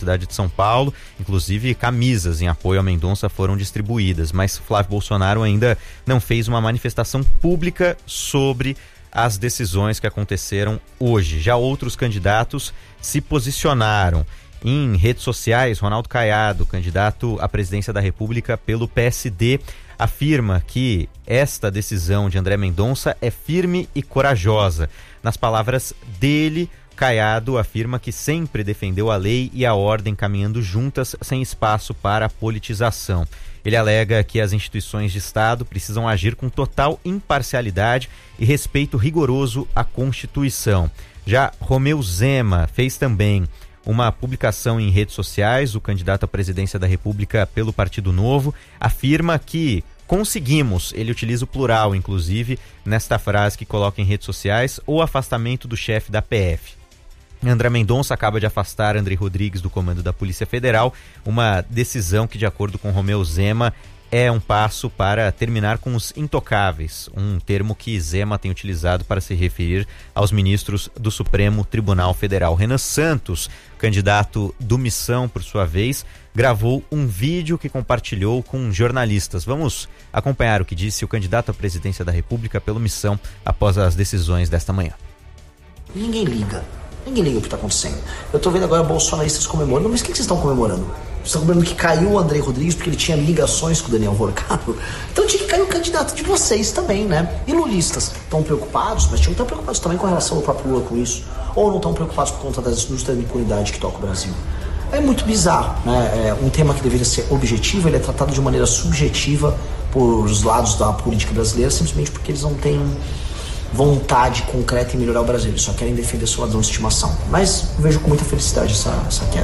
cidade de São Paulo. Inclusive, camisas em apoio a Mendonça foram distribuídas, mas Flávio Bolsonaro ainda não fez uma manifestação pública sobre as decisões que aconteceram hoje. Já outros candidatos se posicionaram. Em redes sociais, Ronaldo Caiado, candidato à presidência da República pelo PSD, afirma que esta decisão de André Mendonça é firme e corajosa. Nas palavras dele, Caiado afirma que sempre defendeu a lei e a ordem caminhando juntas, sem espaço para politização. Ele alega que as instituições de Estado precisam agir com total imparcialidade e respeito rigoroso à Constituição. Já Romeu Zema fez também uma publicação em redes sociais. O candidato à presidência da República pelo Partido Novo afirma que conseguimos, ele utiliza o plural, inclusive, nesta frase que coloca em redes sociais, o afastamento do chefe da PF. André Mendonça acaba de afastar André Rodrigues do comando da Polícia Federal, uma decisão que, de acordo com Romeu Zema, é um passo para terminar com os intocáveis, um termo que Zema tem utilizado para se referir aos ministros do Supremo Tribunal Federal. Renan Santos, candidato do Missão, por sua vez, gravou um vídeo que compartilhou com jornalistas. Vamos acompanhar o que disse o candidato à presidência da República pelo Missão após as decisões desta manhã. Ninguém liga o que está acontecendo. Eu tô vendo agora bolsonaristas comemorando, mas o que vocês estão comemorando? Vocês estão comemorando que caiu o André Rodrigues porque ele tinha ligações com o Daniel Vorcado? Então tinha que cair o candidato de vocês também, né? E lulistas estão preocupados, mas tinham que estar preocupados também com relação ao próprio Lula com isso. Ou não estão preocupados por conta das indústrias de impunidade que toca o Brasil. É muito bizarro, né? Um tema que deveria ser objetivo, ele é tratado de maneira subjetiva por os lados da política brasileira, simplesmente porque eles não têm vontade concreta em melhorar o Brasil, eles só querem defender seu ladrão de estimação. Mas eu vejo com muita felicidade essa queda.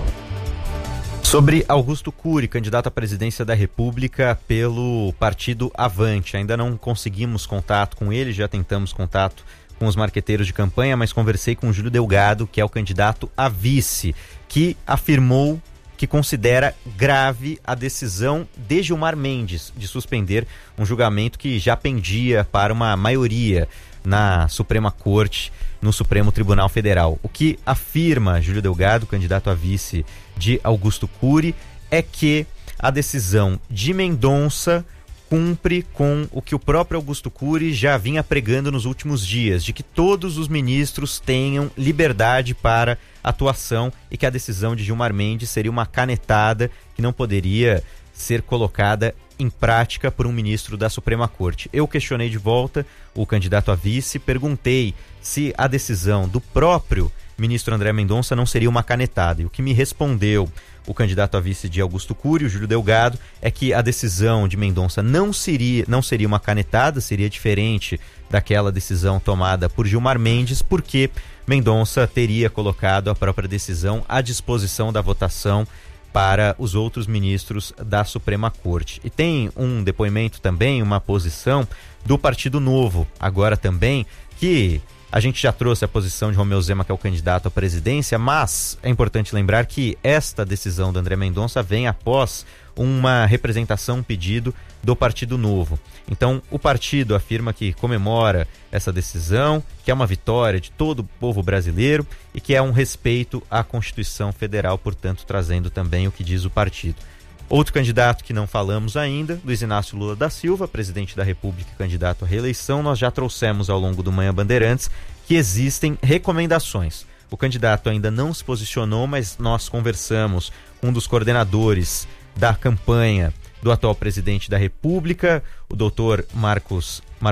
Sobre Augusto Cury, candidato à presidência da República pelo Partido Avante, ainda não conseguimos contato com ele, já tentamos contato com os marqueteiros de campanha, mas conversei com o Júlio Delgado, que é o candidato a vice, que afirmou que considera grave a decisão de Gilmar Mendes de suspender um julgamento que já pendia para uma maioria na Suprema Corte, no Supremo Tribunal Federal. O que afirma Júlio Delgado, candidato a vice de Augusto Cury, é que a decisão de Mendonça cumpre com o que o próprio Augusto Cury já vinha pregando nos últimos dias, de que todos os ministros tenham liberdade para atuação e que a decisão de Gilmar Mendes seria uma canetada que não poderia ser colocada em prática por um ministro da Suprema Corte. Eu questionei de volta o candidato a vice, perguntei se a decisão do próprio ministro André Mendonça não seria uma canetada. E o que me respondeu o candidato a vice de Augusto Cury, o Júlio Delgado, é que a decisão de Mendonça não seria uma canetada, seria diferente daquela decisão tomada por Gilmar Mendes, porque Mendonça teria colocado a própria decisão à disposição da votação para os outros ministros da Suprema Corte. E tem um depoimento também, uma posição do Partido Novo, agora também, que a gente já trouxe a posição de Romeu Zema, que é o candidato à presidência, mas é importante lembrar que esta decisão do André Mendonça vem após uma representação, um pedido do Partido Novo. Então, o partido afirma que comemora essa decisão, que é uma vitória de todo o povo brasileiro e que é um respeito à Constituição Federal, portanto, trazendo também o que diz o partido. Outro candidato que não falamos ainda, Luiz Inácio Lula da Silva, presidente da República e candidato à reeleição. Nós já trouxemos ao longo do Manhã Bandeirantes que existem recomendações. O candidato ainda não se posicionou, mas nós conversamos com um dos coordenadores da campanha do atual presidente da República, o doutor Marco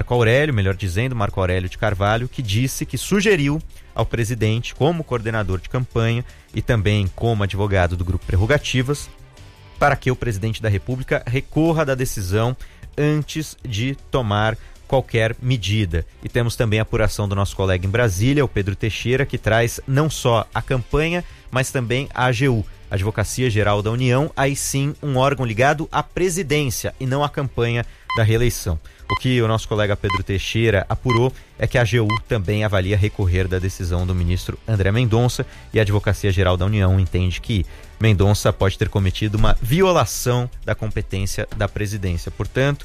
Aurélio de Carvalho, que disse que sugeriu ao presidente, como coordenador de campanha e também como advogado do Grupo Prerrogativas, para que o presidente da República recorra da decisão antes de tomar qualquer medida. E temos também a apuração do nosso colega em Brasília, o Pedro Teixeira, que traz não só a campanha, mas também a AGU, Advocacia Geral da União, aí sim um órgão ligado à presidência e não à campanha da reeleição. O que o nosso colega Pedro Teixeira apurou é que a AGU também avalia recorrer da decisão do ministro André Mendonça e a Advocacia Geral da União entende que Mendonça pode ter cometido uma violação da competência da presidência. Portanto,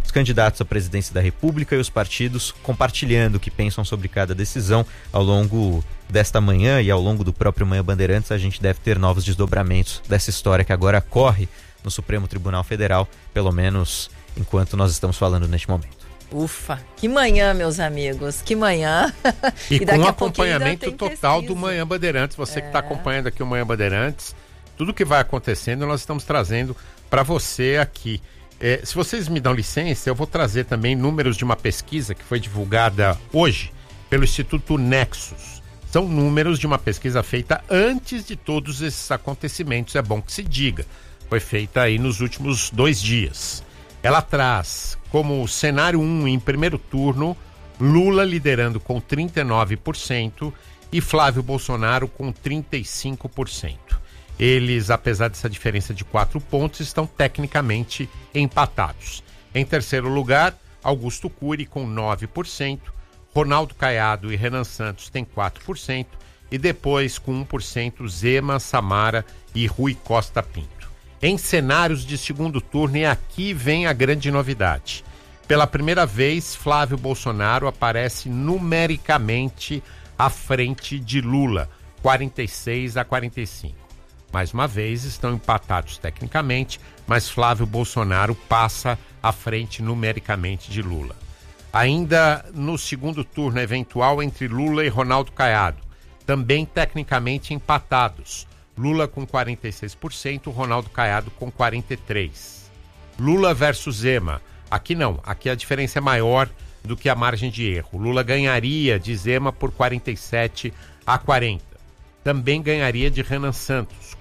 os candidatos à presidência da República e os partidos compartilhando o que pensam sobre cada decisão ao longo desta manhã e ao longo do próprio Manhã Bandeirantes. A gente deve ter novos desdobramentos dessa história que agora corre no Supremo Tribunal Federal, pelo menos enquanto nós estamos falando neste momento. Ufa, que manhã, meus amigos, que manhã. E com acompanhamento total do Manhã Bandeirantes. Você que está acompanhando aqui o Manhã Bandeirantes, tudo que vai acontecendo nós estamos trazendo para você aqui. Se vocês me dão licença, eu vou trazer também números de uma pesquisa que foi divulgada hoje pelo Instituto Nexus. São números de uma pesquisa feita antes de todos esses acontecimentos, é bom que se diga. Foi feita aí nos últimos 2 dias. Ela traz como cenário 1 em primeiro turno, Lula liderando com 39% e Flávio Bolsonaro com 35%. Eles, apesar dessa diferença de 4 pontos, estão tecnicamente empatados. Em terceiro lugar, Augusto Cury com 9%, Ronaldo Caiado e Renan Santos têm 4%, e depois com 1% Zema, Samara e Rui Costa Pinto. Em cenários de segundo turno, e aqui vem a grande novidade. Pela primeira vez, Flávio Bolsonaro aparece numericamente à frente de Lula, 46-45. Mais uma vez, estão empatados tecnicamente, mas Flávio Bolsonaro passa à frente numericamente de Lula. Ainda no segundo turno eventual entre Lula e Ronaldo Caiado, também tecnicamente empatados. Lula com 46%, Ronaldo Caiado com 43%. Lula versus Zema. Aqui não, aqui a diferença é maior do que a margem de erro. Lula ganharia de Zema por 47-40. Também ganharia de Renan Santos,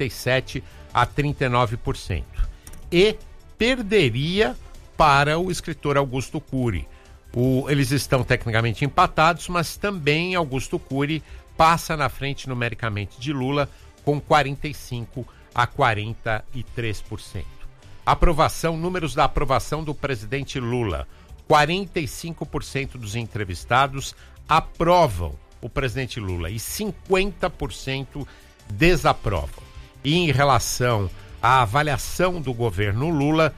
47-39%. E perderia para o escritor Augusto Cury. Eles estão tecnicamente empatados, mas também Augusto Cury passa na frente numericamente de Lula com 45-43%. Aprovação, números da aprovação do presidente Lula. 45% dos entrevistados aprovam o presidente Lula e 50% desaprovam. E em relação à avaliação do governo Lula,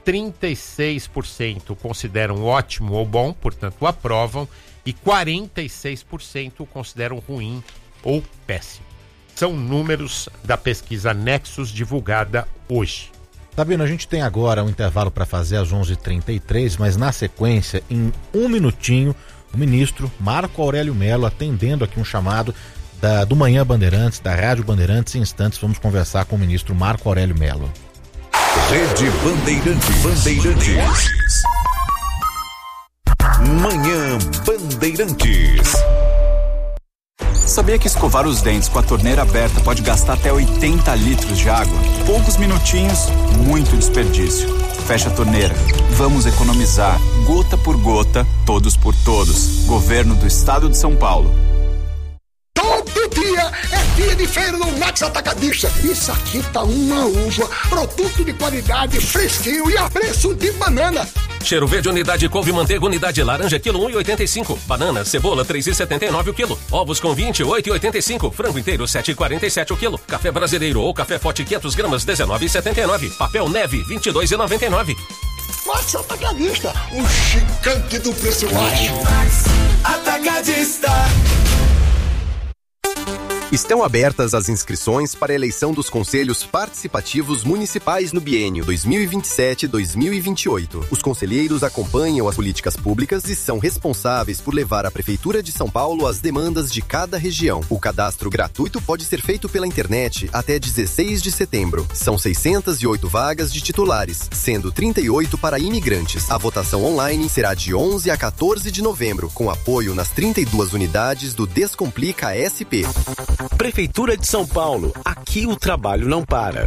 36% consideram ótimo ou bom, portanto aprovam, e 46% consideram ruim ou péssimo. São números da pesquisa Nexus divulgada hoje. Sabino, a gente tem agora um intervalo para fazer às 11h33, mas na sequência, em um minutinho, o ministro Marco Aurélio Mello atendendo aqui um chamado do Manhã Bandeirantes, da Rádio Bandeirantes. Em instantes vamos conversar com o ministro Marco Aurélio Mello. Rede Bandeirantes. Manhã Bandeirantes. Sabia que escovar os dentes com a torneira aberta pode gastar até 80 litros de água? Poucos minutinhos, muito desperdício. Fecha a torneira. Vamos economizar, gota por gota, todos por todos. Governo do Estado de São Paulo. Todo dia é dia de feira no Max Atacadista. Isso aqui tá uma uva, produto de qualidade, fresquinho e a preço de banana. Cheiro verde, unidade couve, manteiga, unidade laranja, quilo 1,85. Banana, cebola, 3,79 o quilo. Ovos com 28,85. Frango inteiro, 7,47 o quilo. Café brasileiro ou café forte, 500 gramas, 19,79. Papel neve, 22,99. Max Atacadista, o gigante do preço baixo. Atacadista. Estão abertas as inscrições para a eleição dos conselhos participativos municipais no biênio 2027-2028. Os conselheiros acompanham as políticas públicas e são responsáveis por levar à Prefeitura de São Paulo as demandas de cada região. O cadastro gratuito pode ser feito pela internet até 16 de setembro. São 608 vagas de titulares, sendo 38 para imigrantes. A votação online será de 11 a 14 de novembro, com apoio nas 32 unidades do Descomplica SP. Prefeitura de São Paulo, aqui o trabalho não para.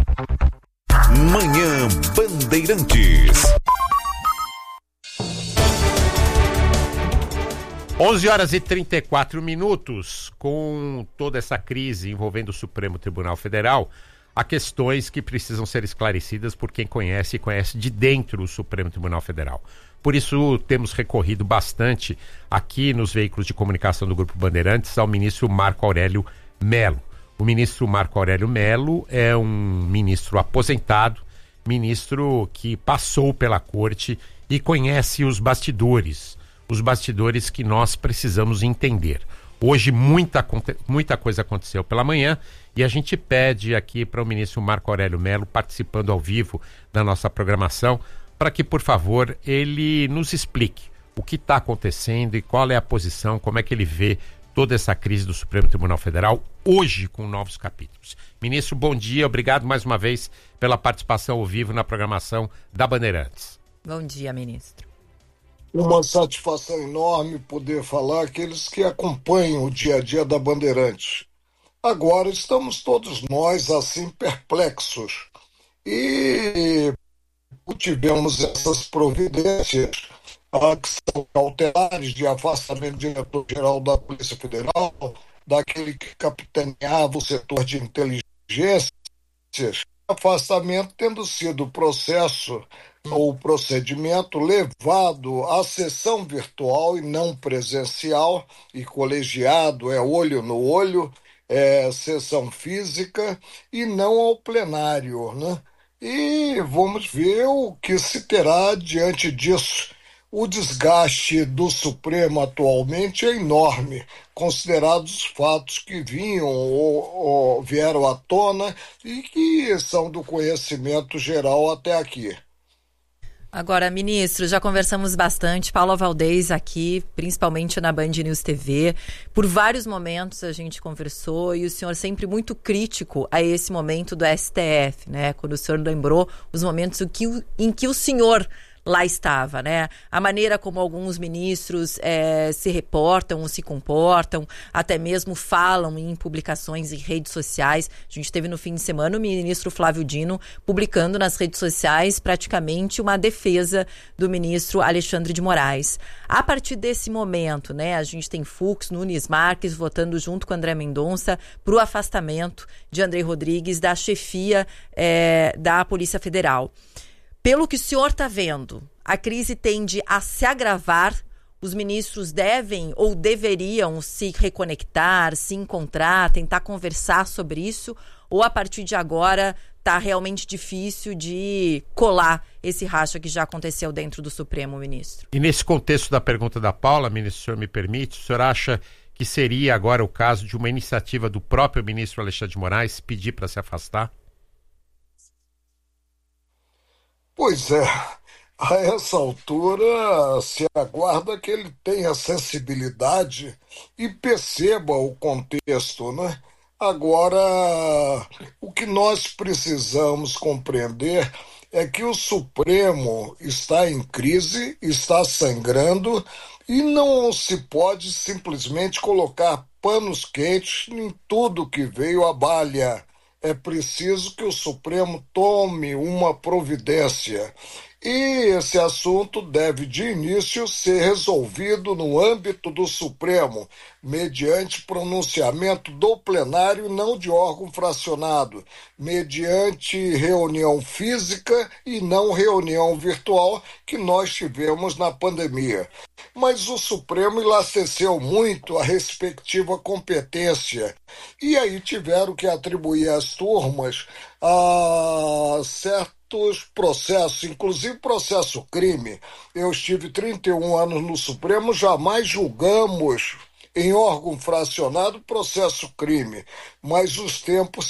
Manhã Bandeirantes. 11h34. Com toda essa crise envolvendo o Supremo Tribunal Federal, há questões que precisam ser esclarecidas por quem conhece e conhece de dentro o Supremo Tribunal Federal. Por isso, temos recorrido bastante aqui nos veículos de comunicação do Grupo Bandeirantes ao ministro Marco Aurélio Mello. O ministro Marco Aurélio Mello é um ministro aposentado, ministro que passou pela corte e conhece os bastidores que nós precisamos entender. Hoje muita coisa aconteceu pela manhã e a gente pede aqui para o ministro Marco Aurélio Mello, participando ao vivo da nossa programação, para que, por favor, ele nos explique o que está acontecendo e qual é a posição, como é que ele vê toda essa crise do Supremo Tribunal Federal, hoje com novos capítulos. Ministro, bom dia, obrigado mais uma vez pela participação ao vivo na programação da Bandeirantes. Bom dia, ministro. Uma satisfação enorme poder falar aqueles que acompanham o dia a dia da Bandeirantes. Agora estamos todos nós assim perplexos e tivemos essas providências que são cautelares de afastamento do diretor-geral da Polícia Federal, daquele que capitaneava o setor de inteligências, afastamento tendo sido o processo ou procedimento levado à sessão virtual e não presencial, e colegiado é olho no olho, é sessão física e não ao plenário, né? E vamos ver o que se terá diante disso. O desgaste do Supremo atualmente é enorme, considerados os fatos que vieram à tona e que são do conhecimento geral até aqui. Agora, ministro, já conversamos bastante, Paula Valdez aqui, principalmente na Band News TV. Por vários momentos a gente conversou e o senhor sempre muito crítico a esse momento do STF, né? Quando o senhor lembrou os momentos em que o senhor lá estava, né? A maneira como alguns ministros se reportam ou se comportam, até mesmo falam em publicações em redes sociais. A gente teve no fim de semana o ministro Flávio Dino publicando nas redes sociais praticamente uma defesa do ministro Alexandre de Moraes. A partir desse momento, né, a gente tem Fux, Nunes Marques votando junto com André Mendonça para o afastamento de André Rodrigues da chefia da Polícia Federal. Pelo que o senhor está vendo, a crise tende a se agravar, os ministros devem ou deveriam se reconectar, se encontrar, tentar conversar sobre isso, ou a partir de agora está realmente difícil de colar esse racha que já aconteceu dentro do Supremo, ministro? E nesse contexto da pergunta da Paula, ministro, se o senhor me permite, o senhor acha que seria agora o caso de uma iniciativa do próprio ministro Alexandre de Moraes pedir para se afastar? Pois é, a essa altura se aguarda que ele tenha sensibilidade e perceba o contexto, né? Agora, o que nós precisamos compreender é que o Supremo está em crise, está sangrando e não se pode simplesmente colocar panos quentes em tudo que veio à baila. É preciso que o Supremo tome uma providência. E esse assunto deve, de início, ser resolvido no âmbito do Supremo, mediante pronunciamento do plenário, não de órgão fracionado, mediante reunião física e não reunião virtual que nós tivemos na pandemia. Mas o Supremo enlaceceu muito a respectiva competência e aí tiveram que atribuir às turmas a certos processos, inclusive processo crime. Eu estive 31 anos no Supremo, jamais julgamos em órgão fracionado processo crime, mas os tempos...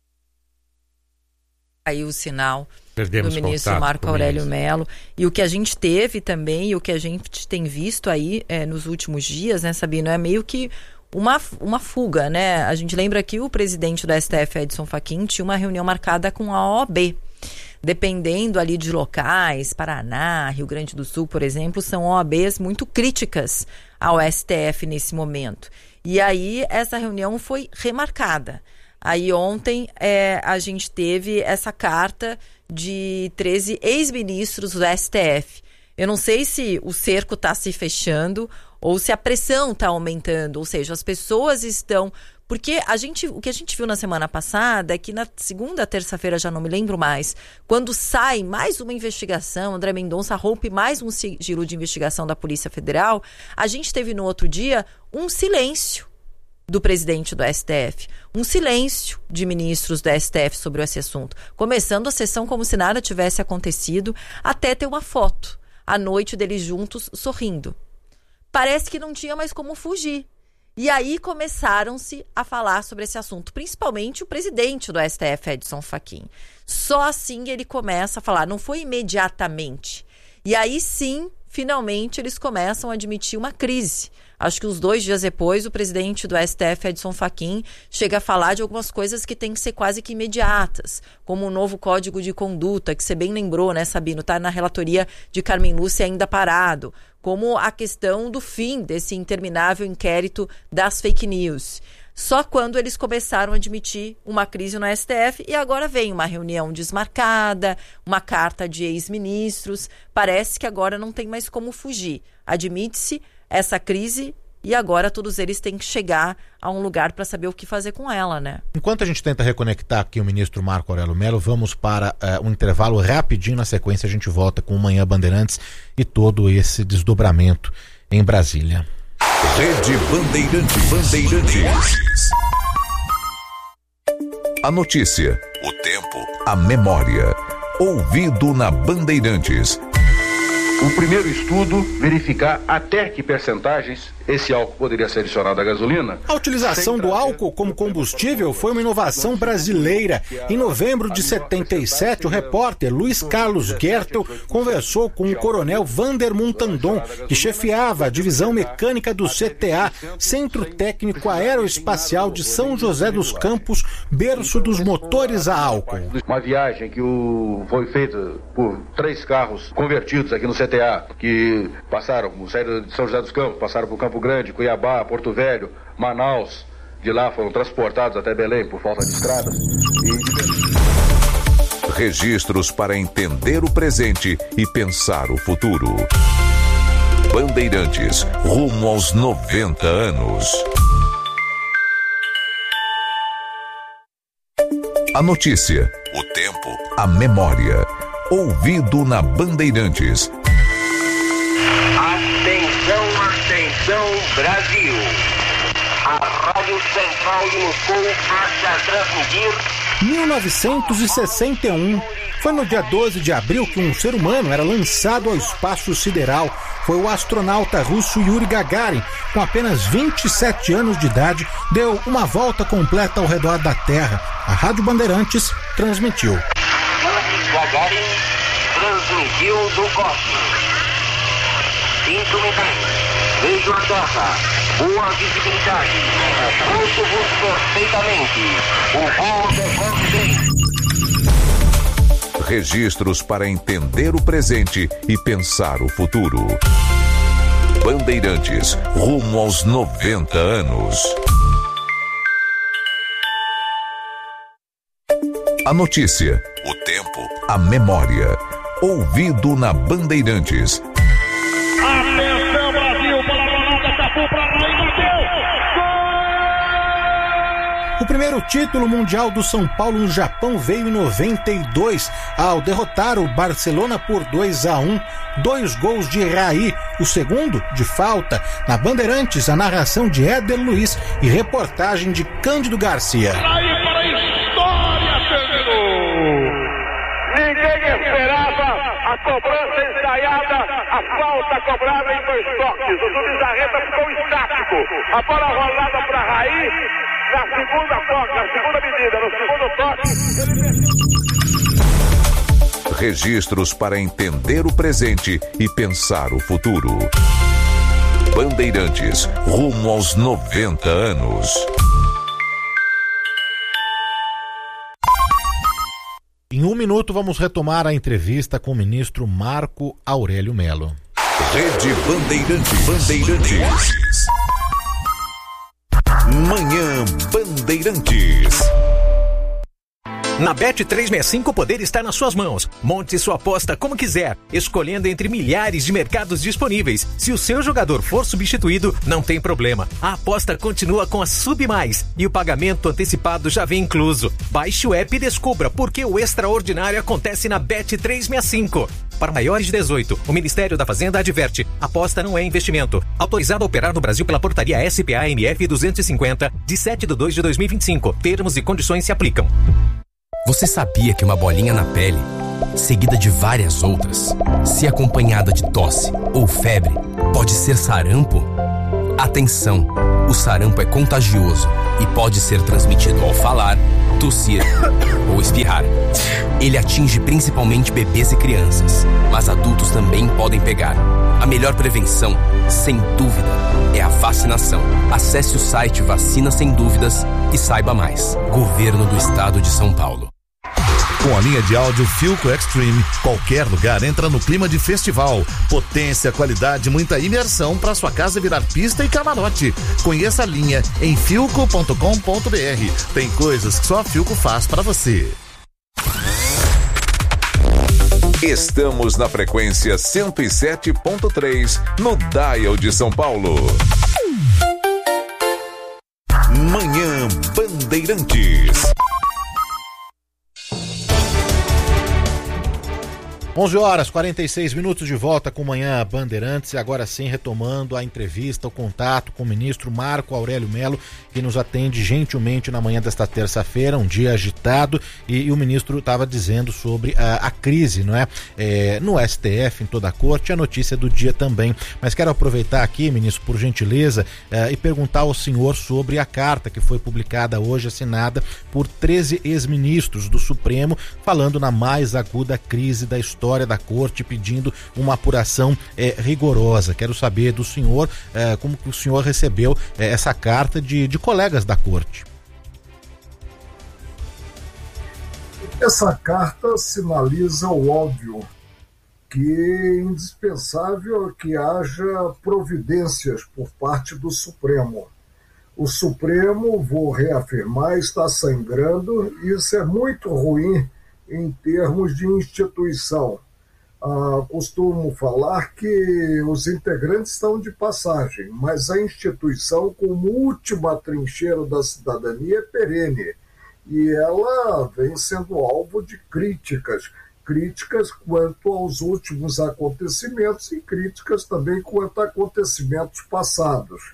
Aí o sinal Perdemos do ministro Marco Aurélio Mello. E o que a gente teve também, e o que a gente tem visto aí nos últimos dias, né, Sabino, é meio que uma fuga, né? A gente lembra que o presidente do STF, Edson Fachin, tinha uma reunião marcada com a OAB. Dependendo ali de locais, Paraná, Rio Grande do Sul, por exemplo, são OABs muito críticas ao STF nesse momento. E aí essa reunião foi remarcada. Aí ontem a gente teve essa carta de 13 ex-ministros do STF. Eu não sei se o cerco está se fechando ou se a pressão está aumentando, ou seja, as pessoas estão... Porque o que a gente viu na semana passada é que na segunda, terça-feira, já não me lembro mais, quando sai mais uma investigação, André Mendonça rompe mais um sigilo de investigação da Polícia Federal, a gente teve no outro dia um silêncio do presidente do STF, um silêncio de ministros do STF sobre esse assunto, começando a sessão como se nada tivesse acontecido, até ter uma foto. a noite deles juntos sorrindo. Parece que não tinha mais como fugir. E aí começaram-se a falar sobre esse assunto, principalmente o presidente do STF, Edson Fachin. Só assim ele começa a falar, não foi imediatamente. E aí sim, finalmente, eles começam a admitir uma crise. Acho que uns 2 dias depois, o presidente do STF, Edson Fachin, chega a falar de algumas coisas que têm que ser quase que imediatas, como o novo Código de Conduta, que você bem lembrou, né, Sabino? Está na relatoria de Carmen Lúcia ainda parado, como a questão do fim desse interminável inquérito das fake news. Só quando eles começaram a admitir uma crise no STF e agora vem uma reunião desmarcada, uma carta de ex-ministros. Parece que agora não tem mais como fugir. Admite-se essa crise e agora todos eles têm que chegar a um lugar para saber o que fazer com ela, né? Enquanto a gente tenta reconectar aqui o ministro Marco Aurélio Mello, vamos para um intervalo rapidinho. Na sequência a gente volta com o Manhã Bandeirantes e todo esse desdobramento em Brasília. Rede Bandeirantes. A notícia, o tempo, a memória. Ouvido na Bandeirantes. O primeiro estudo, verificar até que percentagens esse álcool poderia ser adicionado à gasolina. A utilização do álcool como combustível foi uma inovação brasileira. Em novembro de 77, o repórter Luiz Carlos Gertel conversou com o coronel Vander Muntandon, que chefiava a divisão mecânica do CTA, Centro Técnico Aeroespacial de São José dos Campos, berço dos motores a álcool. Uma viagem que foi feita por 3 carros convertidos aqui no CTA, que saíram de São José dos Campos, passaram por Campo Grande, Cuiabá, Porto Velho, Manaus. De lá foram transportados até Belém por falta de estrada. Registros para entender o presente e pensar o futuro. Bandeirantes, rumo aos 90 anos. A notícia, o tempo, a memória. Ouvido na Bandeirantes. Atenção, Brasil. A Rádio Central de Moscou passa a transmitir... 1961. Foi no dia 12 de abril que um ser humano era lançado ao espaço sideral. Foi o astronauta russo Yuri Gagarin, com apenas 27 anos de idade, deu uma volta completa ao redor da Terra. A Rádio Bandeirantes transmitiu. Yuri Gagarin transmitiu do cosmos. Sinto metade. Vejo a Terra. Boa visibilidade. Ouço-vos perfeitamente. O voo decorre bem. Registros para entender o presente e pensar o futuro. Bandeirantes, rumo aos 90 anos. A notícia, o tempo, a memória. Ouvido na Bandeirantes. Atenção, Brasil, para a balada, Capu para lá e bateu! O primeiro título mundial do São Paulo no Japão veio em 92, ao derrotar o Barcelona por 2-1, 2 gols de Raí, o segundo de falta. Na Bandeirantes, a narração de Éder Luiz e reportagem de Cândido Garcia. Raí para a história, terminou! Ninguém esperava a cobrança ensaiada, a falta cobrada em 2 toques. O juiz Arreta ficou estático. A bola rolada para Raí. Na segunda medida, no segundo toque. Registros para entender o presente e pensar o futuro. Bandeirantes, rumo aos 90 anos. Em 1 minuto vamos retomar a entrevista com o ministro Marco Aurélio Mello. Rede Bandeirantes. Manhã Bandeirantes. Na Bet365 o poder está nas suas mãos. Monte sua aposta como quiser, escolhendo entre milhares de mercados disponíveis. Se o seu jogador for substituído, não tem problema. A aposta continua com a Sub Mais e o pagamento antecipado já vem incluso. Baixe o app e descubra por que o extraordinário acontece na Bet365. Para maiores de 18, o Ministério da Fazenda adverte: aposta não é investimento. Autorizado a operar no Brasil pela portaria SPA-MF 250, de 7/2 de 2025. Termos e condições se aplicam. Você sabia que uma bolinha na pele seguida de várias outras, se acompanhada de tosse ou febre, pode ser sarampo? Atenção! O sarampo é contagioso e pode ser transmitido ao falar, tossir ou espirrar. Ele atinge principalmente bebês e crianças, mas adultos também podem pegar. A melhor prevenção, sem dúvida, é a vacinação. Acesse o site Vacina Sem Dúvidas e saiba mais. Governo do Estado de São Paulo. Com a linha de áudio Philco Extreme, qualquer lugar entra no clima de festival. Potência, qualidade, muita imersão para sua casa virar pista e camarote. Conheça a linha em philco.com.br. Tem coisas que só a Philco faz para você. Estamos na frequência 107.3 no Dial de São Paulo. Manhã Bandeirantes. 11h46 de volta com Manhã Bandeirantes, e agora sim retomando a entrevista, o contato com o ministro Marco Aurélio Mello, que nos atende gentilmente na manhã desta terça-feira, um dia agitado, e o ministro estava dizendo sobre a crise, não é? No STF, em toda a corte, a notícia do dia também. Mas quero aproveitar aqui, ministro, por gentileza, e perguntar ao senhor sobre a carta que foi publicada hoje, assinada por 13 ex-ministros do Supremo, falando na mais aguda crise da história da corte, pedindo uma apuração rigorosa. Quero saber do senhor como que o senhor recebeu essa carta de colegas da corte. Essa carta sinaliza o óbvio, que é indispensável que haja providências por parte do Supremo. O Supremo, vou reafirmar, está sangrando, e isso é muito ruim em termos de instituição. Costumo falar que os integrantes estão de passagem, mas a instituição, como última trincheira da cidadania, é perene. E ela vem sendo alvo de críticas quanto aos últimos acontecimentos e críticas também quanto a acontecimentos passados.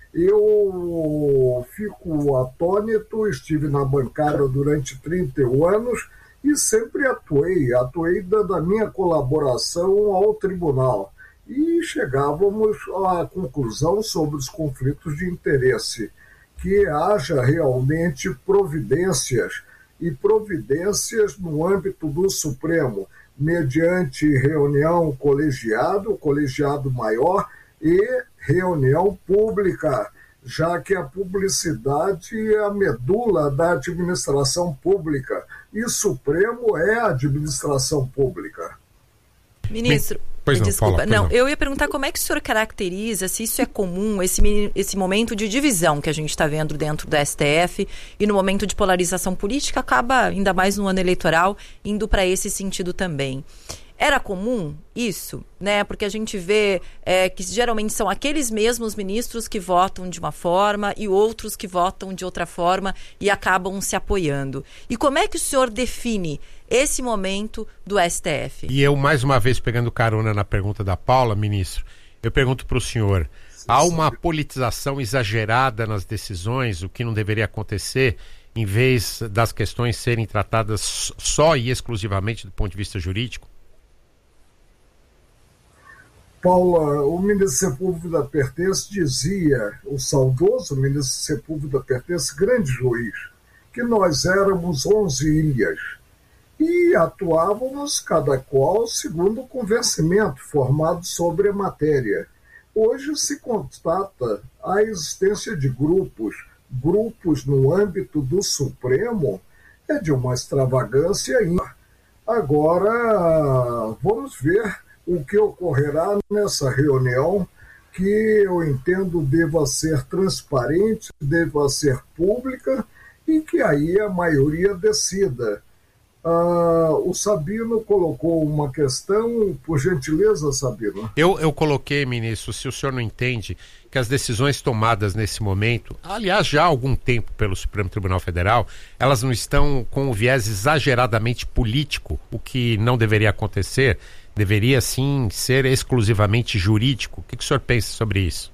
Eu fico atônito, estive na bancada durante 31 anos, e sempre atuei dando a minha colaboração ao tribunal. E chegávamos à conclusão sobre os conflitos de interesse, que haja realmente providências, e providências no âmbito do Supremo, mediante reunião colegiado maior e reunião pública, já que a publicidade é a medula da administração pública, e Supremo é a administração pública. Ministro, desculpa, eu ia perguntar como é que o senhor caracteriza, se isso é comum, esse momento de divisão que a gente está vendo dentro do STF, e no momento de polarização política, acaba, ainda mais no ano eleitoral, indo para esse sentido também. Era comum isso, né? Porque a gente vê que geralmente são aqueles mesmos ministros que votam de uma forma e outros que votam de outra forma e acabam se apoiando. E como é que o senhor define esse momento do STF? E eu, mais uma vez, pegando carona na pergunta da Paula, ministro, eu pergunto para o senhor, há uma politização exagerada nas decisões, o que não deveria acontecer, em vez das questões serem tratadas só e exclusivamente do ponto de vista jurídico? Paula, o ministro Sepúlveda Pertence dizia, o saudoso ministro Sepúlveda Pertence, grande juiz, que nós éramos 11 ilhas e atuávamos cada qual segundo o convencimento formado sobre a matéria. Hoje se constata a existência de grupos no âmbito do Supremo, é de uma extravagância ímpar. Agora, vamos ver o que ocorrerá nessa reunião, que eu entendo deva ser transparente, deva ser pública, e que aí a maioria decida. O Sabino colocou uma questão, por gentileza, Sabino. Eu coloquei, ministro, se o senhor não entende que as decisões tomadas nesse momento, aliás, já há algum tempo pelo Supremo Tribunal Federal, elas não estão com um viés exageradamente político, o que não deveria acontecer, deveria sim ser exclusivamente jurídico. O que o senhor pensa sobre isso?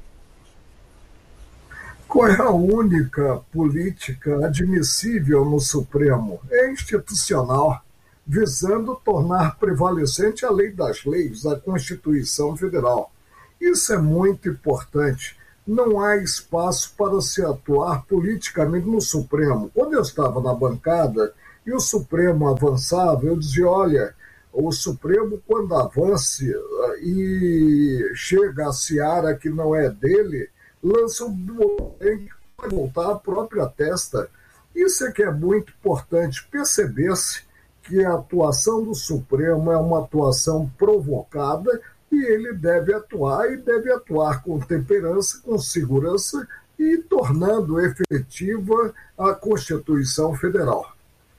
Qual é a única política admissível no Supremo? É institucional. visando tornar prevalecente a lei das leis, a Constituição Federal. Isso é muito importante. Não há espaço para se atuar politicamente no Supremo. Quando eu estava na bancada e o Supremo avançava, eu dizia, olha, o Supremo, quando avance e chega a seara que não é dele, lança um botão para voltar à própria testa. Isso é que é muito importante, perceber-se que a atuação do Supremo é uma atuação provocada e ele deve atuar com temperança, com segurança e tornando efetiva a Constituição Federal.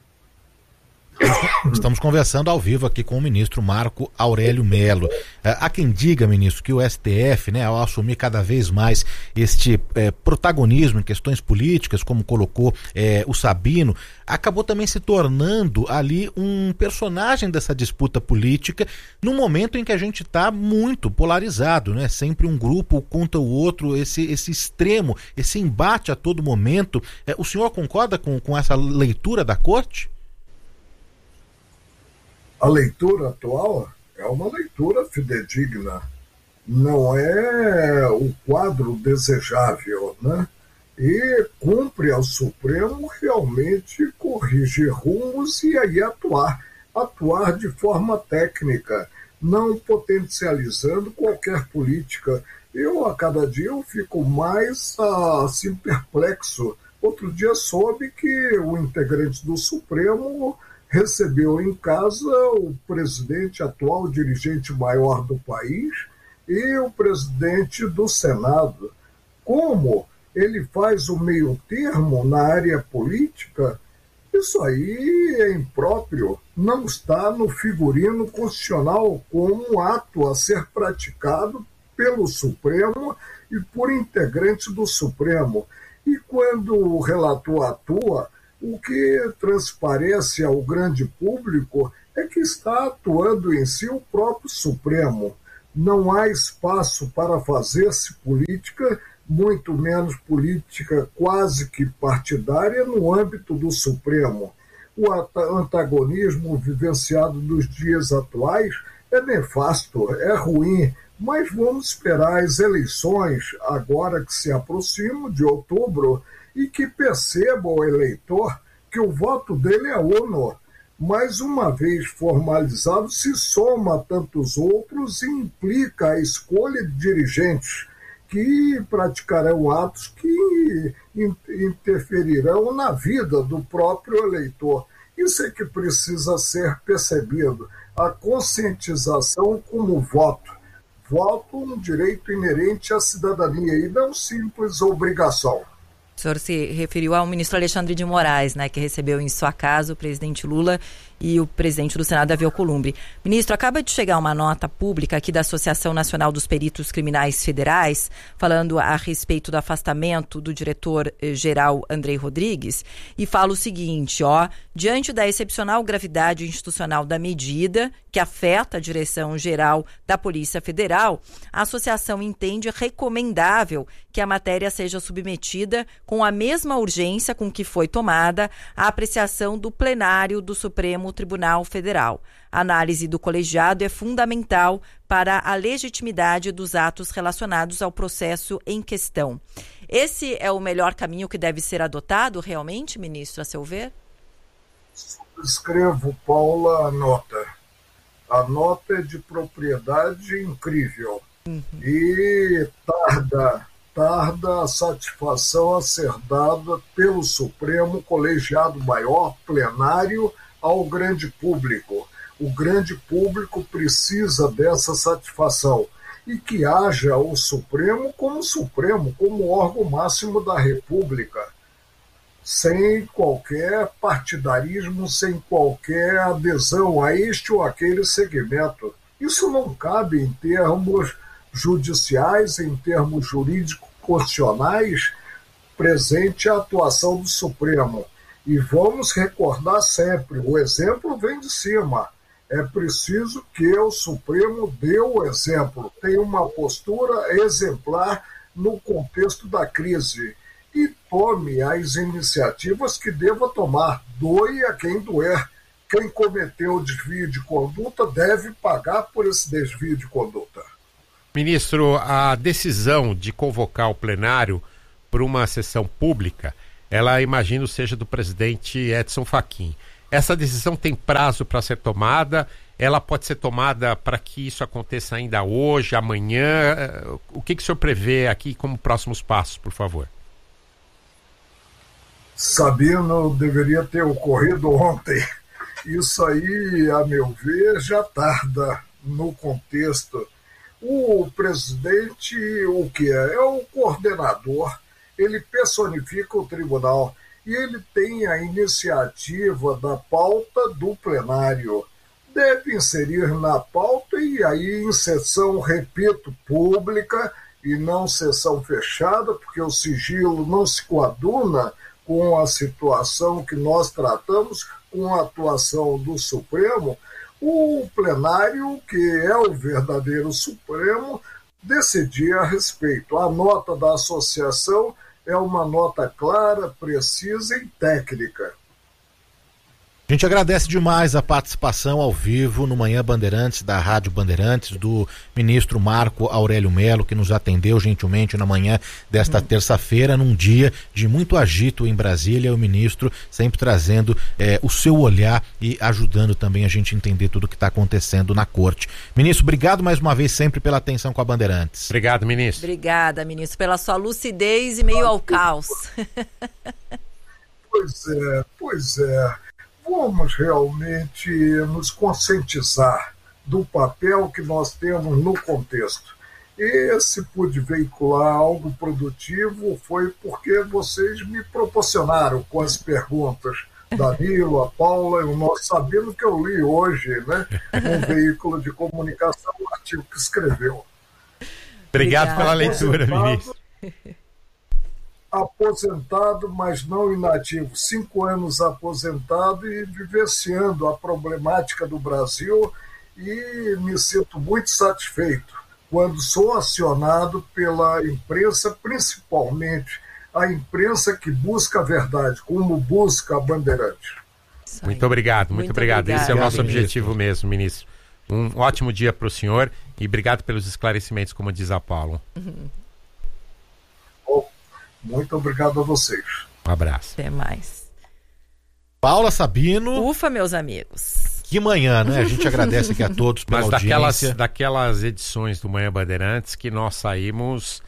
Estamos conversando ao vivo aqui com o ministro Marco Aurélio Mello. Há quem diga, ministro, que o STF, né, ao assumir cada vez mais este protagonismo em questões políticas, como colocou o Sabino, acabou também se tornando ali um personagem dessa disputa política num momento em que a gente está muito polarizado, né? Sempre um grupo contra o outro, esse extremo, esse embate a todo momento. O senhor concorda com essa leitura da Corte? A leitura atual é uma leitura fidedigna, não é o quadro desejável, né? E cumpre ao Supremo realmente corrigir rumos e aí atuar de forma técnica, não potencializando qualquer política. Eu, a cada dia, eu fico mais assim, perplexo. Outro dia soube que o integrante do Supremo recebeu em casa o presidente atual, o dirigente maior do país, e o presidente do Senado. Como ele faz o meio termo na área política, isso aí é impróprio, não está no figurino constitucional como um ato a ser praticado pelo Supremo e por integrantes do Supremo. E quando o relator atua, o que transparece ao grande público é que está atuando em si o próprio Supremo. Não há espaço para fazer-se política, muito menos política quase que partidária, no âmbito do Supremo. O antagonismo vivenciado nos dias atuais é nefasto, é ruim, mas vamos esperar as eleições, agora que se aproximam, de outubro, e que perceba o eleitor que o voto dele é uno. Mais uma vez formalizado, se soma a tantos outros e implica a escolha de dirigentes que praticarão atos que interferirão na vida do próprio eleitor. Isso é que precisa ser percebido, a conscientização como voto. Voto um direito inerente à cidadania e não simples obrigação. O senhor se referiu ao ministro Alexandre de Moraes, né, que recebeu em sua casa o presidente Lula e o presidente do Senado, Davi Alcolumbre. Ministro, acaba de chegar uma nota pública aqui da Associação Nacional dos Peritos Criminais Federais, falando a respeito do afastamento do diretor-geral Andrei Rodrigues, e fala o seguinte, diante da excepcional gravidade institucional da medida, que afeta a direção-geral da Polícia Federal, a associação entende recomendável que a matéria seja submetida com a mesma urgência com que foi tomada a apreciação do plenário do Supremo Tribunal Federal. A análise do colegiado é fundamental para a legitimidade dos atos relacionados ao processo em questão. Esse é o melhor caminho que deve ser adotado realmente, ministro, a seu ver? Subscrevo, Paula, a nota. A nota é de propriedade incrível. E tarda a satisfação a ser dada pelo Supremo Colegiado Maior, plenário, ao grande público. O grande público precisa dessa satisfação e que haja o Supremo, como órgão máximo da República, sem qualquer partidarismo, sem qualquer adesão a este ou aquele segmento. Isso não cabe em termos judiciais, em termos jurídico-constitucionais, presente a atuação do Supremo. E vamos recordar sempre, o exemplo vem de cima. É preciso que o Supremo dê o exemplo, tenha uma postura exemplar no contexto da crise e tome as iniciativas que deva tomar, doe a quem doer. quem cometeu desvio de conduta deve pagar por esse desvio de conduta. Ministro, a decisão de convocar o plenário para uma sessão pública, ela imagino seja do presidente Edson Fachin. Essa decisão tem prazo para ser tomada? Ela pode ser tomada para que isso aconteça ainda hoje, amanhã? O que o senhor prevê aqui como próximos passos, por favor? Sabino, deveria ter ocorrido ontem. Isso aí, a meu ver, já tarda no contexto. O presidente, o que é? É o coordenador, ele personifica o tribunal e ele tem a iniciativa da pauta do plenário. Deve inserir na pauta e aí em sessão, repito, pública e não sessão fechada, porque o sigilo não se coaduna com a situação que nós tratamos, com a atuação do Supremo. O plenário, que é o verdadeiro Supremo, decidir a respeito. A nota da associação é uma nota clara, precisa e técnica. A gente agradece demais a participação ao vivo no Manhã Bandeirantes, da Rádio Bandeirantes, do ministro Marco Aurélio Mello, que nos atendeu gentilmente na manhã desta terça-feira, num dia de muito agito em Brasília. O ministro sempre trazendo o seu olhar e ajudando também a gente a entender tudo o que está acontecendo na corte. Ministro, obrigado mais uma vez sempre pela atenção com a Bandeirantes. Obrigado, ministro. Obrigada, ministro, pela sua lucidez e meio ao caos. Pois é. Vamos realmente nos conscientizar do papel que nós temos no contexto. E se pude veicular algo produtivo foi porque vocês me proporcionaram com as perguntas. Danilo, a Paula, o nosso Sabino, que eu li hoje, né? Um veículo de comunicação, um artigo que escreveu. Obrigado pela leitura, ministro. Aposentado, mas não inativo, 5 anos aposentado e vivenciando a problemática do Brasil, e me sinto muito satisfeito quando sou acionado pela imprensa, principalmente a imprensa que busca a verdade, como busca a Bandeirante. Muito obrigado, muito obrigado. Esse é o nosso objetivo mesmo, ministro. Um ótimo dia para o senhor e obrigado pelos esclarecimentos, como diz a Paula. Muito obrigado a vocês. Um abraço. Até mais. Paula, Sabino. Ufa, meus amigos. Que manhã, né? A gente agradece aqui a todos pela audiência. Daquelas edições do Manhã Bandeirantes que nós saímos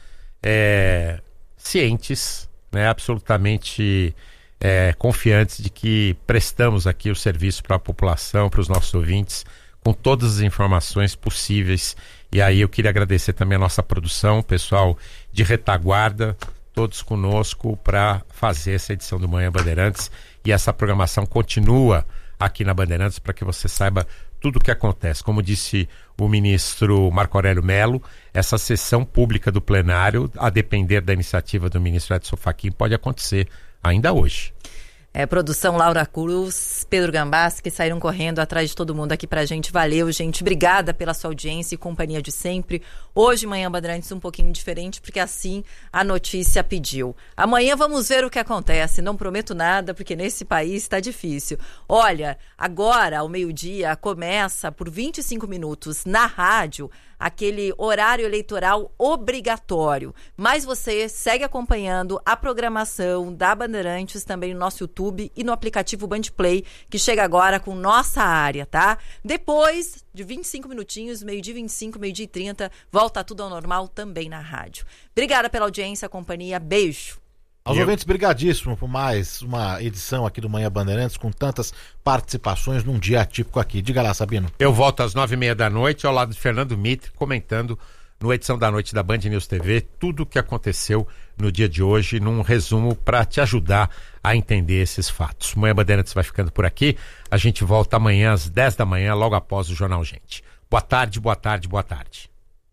cientes, né? Absolutamente confiantes de que prestamos aqui o serviço para a população, para os nossos ouvintes, com todas as informações possíveis. E aí eu queria agradecer também a nossa produção, o pessoal de retaguarda, todos conosco para fazer essa edição do Manhã Bandeirantes, e essa programação continua aqui na Bandeirantes para que você saiba tudo o que acontece. Como disse o ministro Marco Aurélio Mello, essa sessão pública do plenário, a depender da iniciativa do ministro Edson Fachin, pode acontecer ainda hoje. Produção Laura Cruz, Pedro Gambás, que saíram correndo atrás de todo mundo aqui pra gente. Valeu, gente. Obrigada pela sua audiência e companhia de sempre. Hoje, Manhã Bandeirantes, um pouquinho diferente, porque assim a notícia pediu. Amanhã vamos ver o que acontece. Não prometo nada, porque nesse país tá difícil. Olha, agora, ao meio-dia, começa por 25 minutos na rádio aquele horário eleitoral obrigatório. Mas você segue acompanhando a programação da Bandeirantes também no nosso YouTube e no aplicativo Bandplay, que chega agora com nossa área, tá? Depois de 25 minutinhos, meio-dia 25, meio-dia 30, volta tudo ao normal também na rádio. Obrigada pela audiência, companhia. Beijo. Aos ouvintes, brigadíssimo por mais uma edição aqui do Manhã Bandeirantes, com tantas participações num dia atípico aqui. Diga lá, Sabino. Eu volto às 9h30 da noite, ao lado de Fernando Mitre, comentando no Edição da Noite da Band News TV tudo o que aconteceu no dia de hoje, num resumo para te ajudar a entender esses fatos. Manhã Bandeirantes vai ficando por aqui. A gente volta amanhã às 10 da manhã, logo após o Jornal Gente. Boa tarde, boa tarde, boa tarde.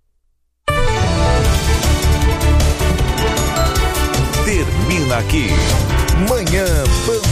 Termina aqui